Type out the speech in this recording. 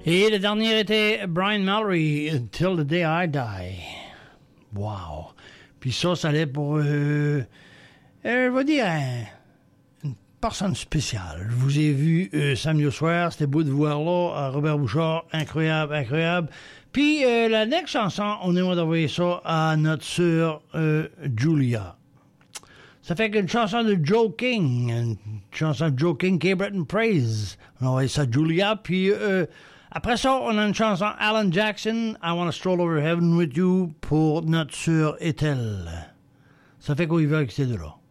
Et le dernier était Brian Mallory, Till the Day I Die. Wow. Puis ça allait pour, je vais dire, une personne spéciale. Je vous ai vu samedi au soir, c'était beau de voir là, Robert Bouchard, incroyable, incroyable. Puis la next chanson, on aimerait d'envoyer ça à notre sœur Julia. Ça fait qu'une chanson de Joe King, K-Breton Praise. On envoie ça à Julia, puis après ça, on a une chanson Alan Jackson, I Wanna Stroll Over Heaven With You, pour notre sœur Ethel. Ça fait qu'on y va avec ces deux-là.